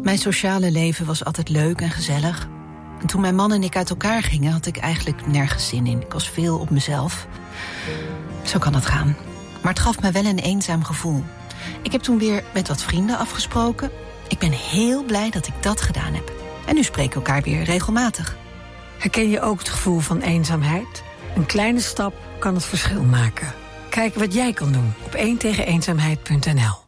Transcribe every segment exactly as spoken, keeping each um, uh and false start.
Mijn sociale leven was altijd leuk en gezellig. En toen mijn man en ik uit elkaar gingen, had ik eigenlijk nergens zin in. Ik was veel op mezelf. Zo kan dat gaan. Maar het gaf me wel een eenzaam gevoel. Ik heb toen weer met wat vrienden afgesproken. Ik ben heel blij dat ik dat gedaan heb. En nu spreken we elkaar weer regelmatig. Herken je ook het gevoel van eenzaamheid? Een kleine stap kan het verschil maken. Kijk wat jij kan doen op één tegen eenzaamheid punt n l.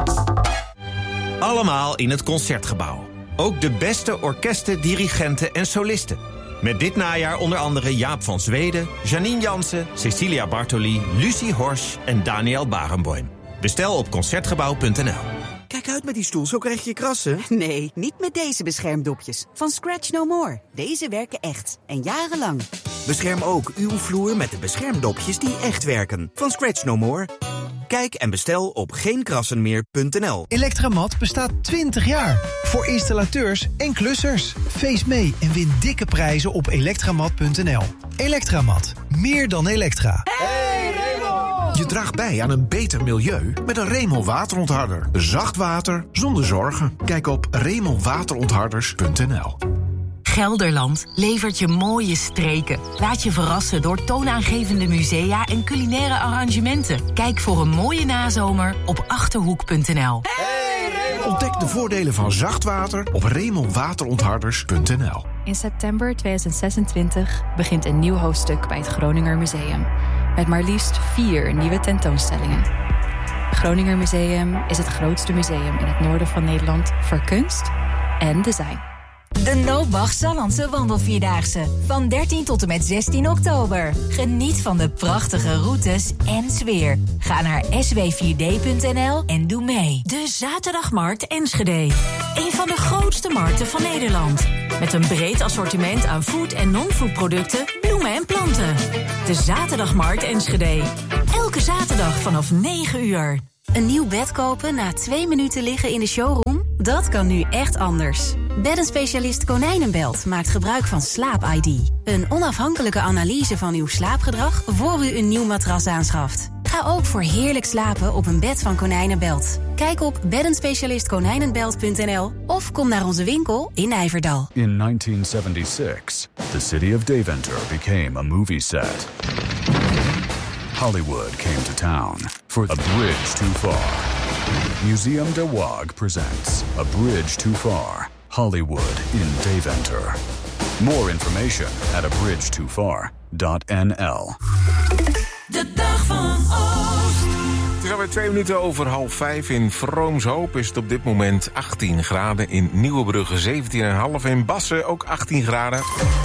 Allemaal in het Concertgebouw. Ook de beste orkesten, dirigenten en solisten. Met dit najaar onder andere Jaap van Zweden, Janine Jansen, Cecilia Bartoli, Lucie Horsch en Daniel Barenboim. Bestel op concertgebouw punt n l. Kijk uit met die stoel, zo krijg je krassen. Nee, niet met deze beschermdopjes. Van Scratch No More. Deze werken echt. En jarenlang. Bescherm ook uw vloer met de beschermdopjes die echt werken. Van Scratch No More. Kijk en bestel op geen krassen meer punt n l. Electramat bestaat twintig jaar. Voor installateurs en klussers. Feest mee en win dikke prijzen op elektramat punt n l. Electramat. Meer dan Elektra. Hey Raymond! Je draagt bij aan een beter milieu met een Raymond waterontharder. Zacht water zonder zorgen. Kijk op raymond waterontharders punt n l. Gelderland levert je mooie streken. Laat je verrassen door toonaangevende musea en culinaire arrangementen. Kijk voor een mooie nazomer op achterhoek punt n l. Hey, ontdek de voordelen van zacht water op raymond waterontharders punt n l. In september tweeduizend zesentwintig begint een nieuw hoofdstuk bij het Groninger Museum. Met maar liefst vier nieuwe tentoonstellingen. Het Groninger Museum is het grootste museum in het noorden van Nederland voor kunst en design. De Noobach Sallandse Wandelvierdaagse. Van dertien tot en met zestien oktober. Geniet van de prachtige routes en sfeer. Ga naar s w vier d punt n l en doe mee. De Zaterdagmarkt Enschede. Een van de grootste markten van Nederland. Met een breed assortiment aan food- en non-food producten, bloemen en planten. De Zaterdagmarkt Enschede. Elke zaterdag vanaf negen uur. Een nieuw bed kopen na twee minuten liggen in de showroom? Dat kan nu echt anders. Beddenspecialist Konijnenbelt maakt gebruik van Slaap I D. Een onafhankelijke analyse van uw slaapgedrag voor u een nieuw matras aanschaft. Ga ook voor heerlijk slapen op een bed van Konijnenbelt. Kijk op beddenspecialist konijnenbelt punt n l of kom naar onze winkel in Nijverdal. In nineteen seventy-six, the city of Deventer became a movie set. Hollywood came to town for A Bridge Too Far. Museum de Waag presents A Bridge Too Far, Hollywood in Deventer. More information at a bridge too far dot n l. De dag van Oost. Het is alweer twee minuten over half vijf. In Vroomshoop is het op dit moment achttien graden. In Nieuwebrugge zeventien komma vijf. In Bassen ook achttien graden.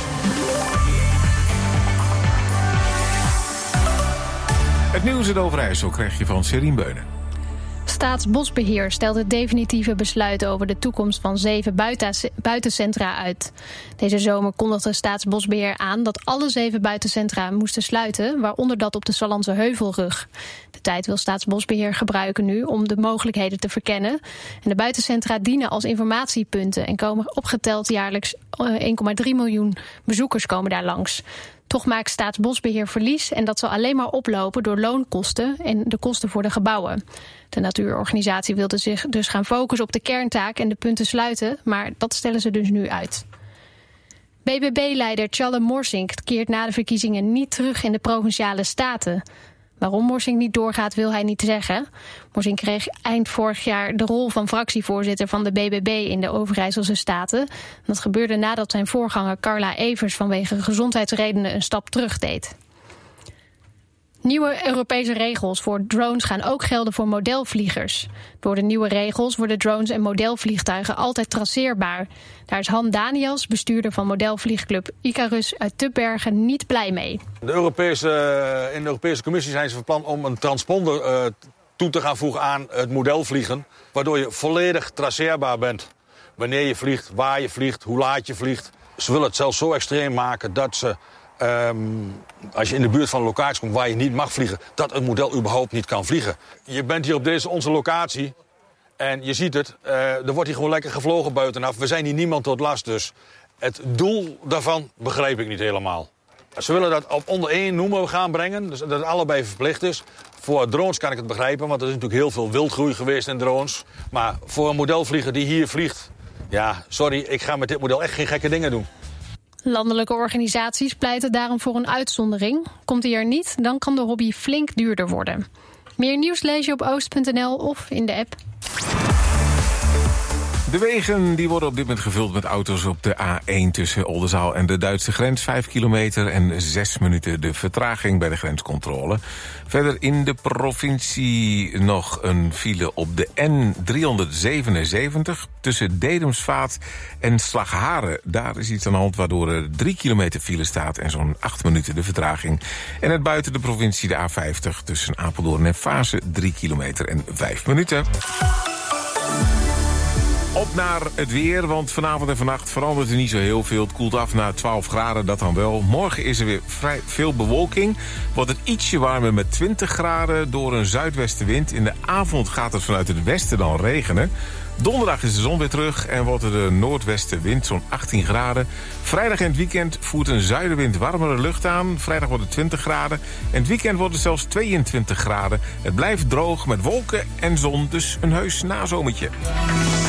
Het nieuws in Overijssel krijg je van Serien Beunen. Staatsbosbeheer stelt het definitieve besluit over de toekomst van zeven buitencentra uit. Deze zomer kondigde Staatsbosbeheer aan dat alle zeven buitencentra moesten sluiten, waaronder dat op de Sallandse Heuvelrug. De tijd wil Staatsbosbeheer gebruiken nu om de mogelijkheden te verkennen. En de buitencentra dienen als informatiepunten en komen opgeteld jaarlijks één komma drie miljoen bezoekers komen daar langs. Toch maakt Staatsbosbeheer verlies en dat zal alleen maar oplopen door loonkosten en de kosten voor de gebouwen. De natuurorganisatie wilde zich dus gaan focussen op de kerntaak en de punten sluiten, maar dat stellen ze dus nu uit. B B B-leider Tjalle Morsink keert na de verkiezingen niet terug in de Provinciale Staten. Waarom Morsink niet doorgaat wil hij niet zeggen. Morsink kreeg eind vorig jaar de rol van fractievoorzitter van de B B B in de Overijsselse Staten. Dat gebeurde nadat zijn voorganger Carla Evers vanwege gezondheidsredenen een stap terug deed. Nieuwe Europese regels voor drones gaan ook gelden voor modelvliegers. Door de nieuwe regels worden drones en modelvliegtuigen altijd traceerbaar. Daar is Han Daniels, bestuurder van modelvliegclub Icarus uit Tubbergen, niet blij mee. De Europese, in de Europese Commissie zijn ze van plan om een transponder uh, toe te gaan voegen aan het modelvliegen. Waardoor je volledig traceerbaar bent. Wanneer je vliegt, waar je vliegt, hoe laat je vliegt. Ze willen het zelfs zo extreem maken dat ze... Um, als je in de buurt van een locatie komt waar je niet mag vliegen, dat het model überhaupt niet kan vliegen. Je bent hier op deze onze locatie en je ziet het, uh, er wordt hier gewoon lekker gevlogen buitenaf. We zijn hier niemand tot last, dus het doel daarvan begrijp ik niet helemaal. Ze willen dat op onder één noemer gaan brengen, dus dat het allebei verplicht is. Voor drones kan ik het begrijpen, want er is natuurlijk heel veel wildgroei geweest in drones. Maar voor een modelvlieger die hier vliegt, Ja, sorry, ik ga met dit model echt geen gekke dingen doen. Landelijke organisaties pleiten daarom voor een uitzondering. Komt die er niet, dan kan de hobby flink duurder worden. Meer nieuws lees je op oost punt n l of in de app. De wegen die worden op dit moment gevuld met auto's op de A één tussen Oldenzaal en de Duitse grens. Vijf kilometer en zes minuten de vertraging bij de grenscontrole. Verder in de provincie nog een file op de N driehonderdzevenenzeventig... tussen Dedemsvaart en Slagharen. Daar is iets aan de hand waardoor er drie kilometer file staat en zo'n acht minuten de vertraging. En het buiten de provincie de A vijftig tussen Apeldoorn en Vaassen drie kilometer en vijf minuten. Op naar het weer, want vanavond en vannacht verandert er niet zo heel veel. Het koelt af naar twaalf graden, dat dan wel. Morgen is er weer vrij veel bewolking. Wordt het ietsje warmer met twintig graden door een zuidwestenwind. In de avond gaat het vanuit het westen dan regenen. Donderdag is de zon weer terug en wordt er de noordwestenwind zo'n achttien graden. Vrijdag en het weekend voert een zuidenwind warmere lucht aan. Vrijdag wordt het twintig graden en het weekend wordt het zelfs tweeëntwintig graden. Het blijft droog met wolken en zon, dus een heus nazomertje.